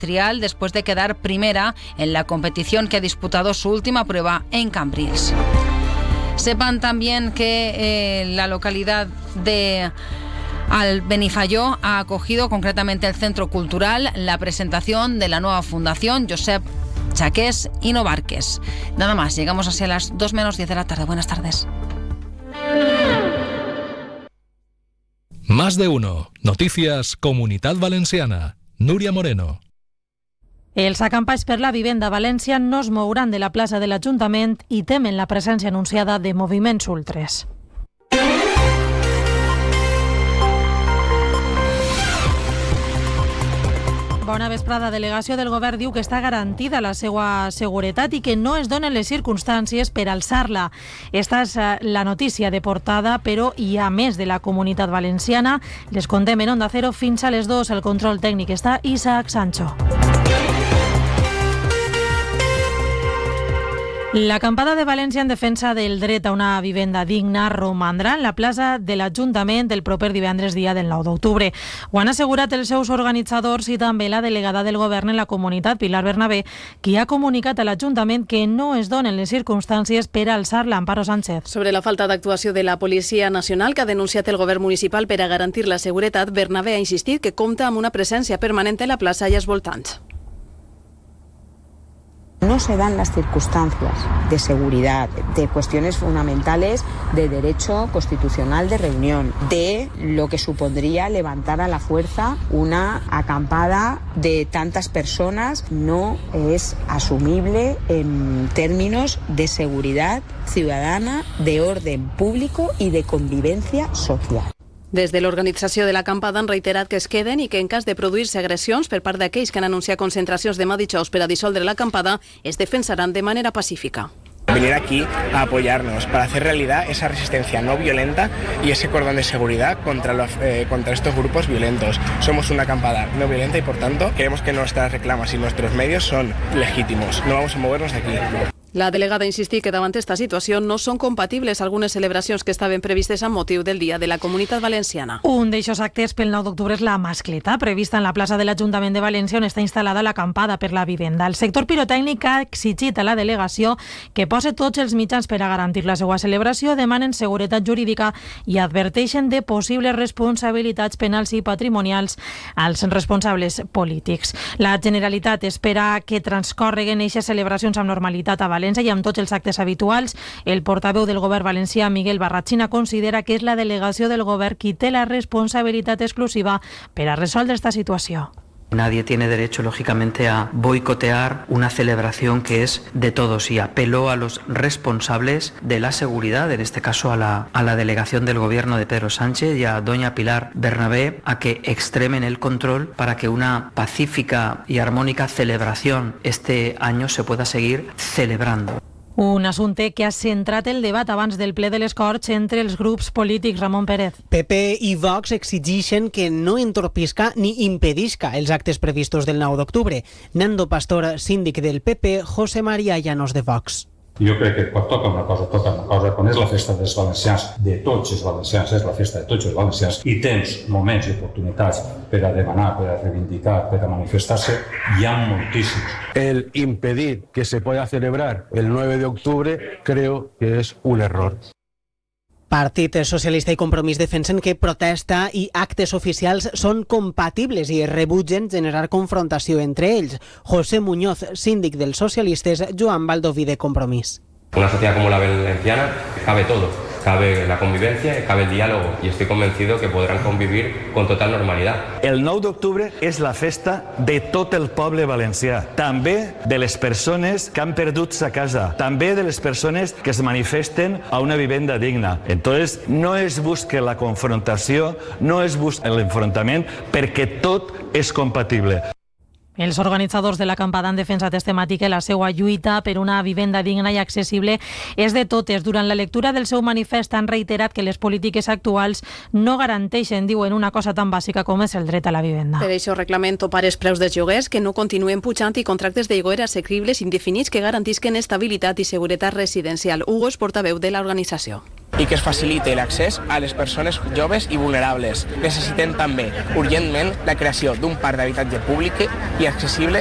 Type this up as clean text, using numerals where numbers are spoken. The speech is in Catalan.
trial después de quedar primera en la competición que ha disputado su última prueba en Cambrils. Sepan también que la localidad de Benifayó ha acogido, concretamente el Centro Cultural, la presentación de la nueva fundación Josep Chaqués y Novarques. Nada más, llegamos hacia las 2 menos 10 de la tarde. Buenas tardes. Más de uno. Noticias Comunitat Valenciana. Núria Moreno. Els acampats per la vivenda a València no es mouran de la plaça de l'Ajuntament i temen la presència anunciada de moviments ultres. Bona vesprada. Delegació del Govern diu que està garantida la seva seguretat i que no es donen les circumstàncies per alçar-la. Esta és la notícia de portada, però hi ha més de la Comunitat Valenciana. Les contem en Onda Cero fins a les 2. El control tècnic està Isaac Sancho. L'acampada de València en defensa del dret a una vivenda digna romandrà en la plaça de l'Ajuntament el proper divendres, dia del 9 d'octubre. Ho han assegurat els seus organitzadors i també la delegada del govern en la comunitat, Pilar Bernabé, qui ha comunicat a l'Ajuntament que no es donen les circumstàncies per alçar l'Amparo Sánchez. Sobre la falta d'actuació de la Policia Nacional que ha denunciat el govern municipal per a garantir la seguretat, Bernabé ha insistit que compta amb una presència permanent a la plaça i als voltants. No se dan las circunstancias de seguridad, de cuestiones fundamentales de derecho constitucional de reunión, de lo que supondría levantar a la fuerza una acampada de tantas personas. No es asumible en términos de seguridad ciudadana, de orden público y de convivencia social. Des de l'organització de l'acampada han reiterat que es queden i que en cas de produir-se agressions per part d'aquells que han anunciat concentracions demà dijous per a dissoldre l'acampada, es defensaran de manera pacífica. Venir aquí a apoyarnos para hacer realidad esa resistencia no violenta y ese cordón de seguridad contra estos grupos violentos. Somos una acampada no violenta y por tanto queremos que nuestras reclamas y nuestros medios son legítimos. No vamos a movernos de aquí. La delegada insistí que davant esta situació no són compatibles algunes celebracions que estaven previstes amb motiu del Dia de la Comunitat Valenciana. Un d'eixos actes pel 9 d'octubre és la mascleta, prevista en la plaça de l'Ajuntament de València, on està instal·lada l'acampada per la vivenda. El sector pirotècnic ha exigit a la delegació que posi tots els mitjans per a garantir la seva celebració, demanen seguretat jurídica i adverteixen de possibles responsabilitats penals i patrimonials als responsables polítics. La Generalitat espera que transcorreguen eixes celebracions amb normalitat a València i amb tots els actes habituals. El portaveu del govern valencià, Miguel Barrachina, considera que és la delegació del govern qui té la responsabilitat exclusiva per a resoldre esta situació. Nadie tiene derecho, lógicamente, a boicotear una celebración que es de todos y apelo a los responsables de la seguridad, en este caso a la delegación del gobierno de Pedro Sánchez y a doña Pilar Bernabé, a que extremen el control para que una pacífica y armónica celebración este año se pueda seguir celebrando. Un assumpte que ha centrat el debat abans del ple de les Corts entre els grups polítics. Ramon Pérez. PP i Vox exigeixen que no entorpisca ni impedisca els actes previstos del 9 d'octubre. Nando Pastor, síndic del PP, José María Llanos de Vox. Jo crec que quan toca una cosa, quan és la festa dels valencians, de tots els valencians, és la festa de tots els valencians, i tens moments i oportunitats per a demanar, per a reivindicar, per a manifestar-se, hi ha moltíssims. El impedir que se pueda celebrar el 9 de octubre creo que es un error. Partit Socialista i Compromís defensen que protesta i actes oficials són compatibles i rebutgen generar confrontació entre ells. José Muñoz, síndic dels socialistes, Joan Baldoví de Compromís. Una sociedad como la valenciana cabe todo, cabe la convivencia, cabe el diálogo y estoy convencido que podrán convivir con total normalidad. El 9 d'octubre és la festa de tot el poble valencià, també de les persones que han perdut sa casa, també de les persones que es manifesten a una vivenda digna. Entonces, no es busque la confrontació, no es busque l'enfrontament, perquè tot és compatible. Els organitzadors de l'acampada han defensat este matí que la seva lluita per una vivenda digna i accessible és de totes. Durant la lectura del seu manifest han reiterat que les polítiques actuals no garanteixen, diuen, una cosa tan bàsica com és el dret a la vivenda. Per això reclamen topar els preus dels lloguers, que no continuen pujant i contractes de lloguer assequibles indefinits que garantisquen estabilitat i seguretat residencial. Hugo és portaveu de l'organització. i que es faciliti l'accés a les persones joves i vulnerables. Necessitem també urgentment la creació d'un parc d'habitatge públic i accessible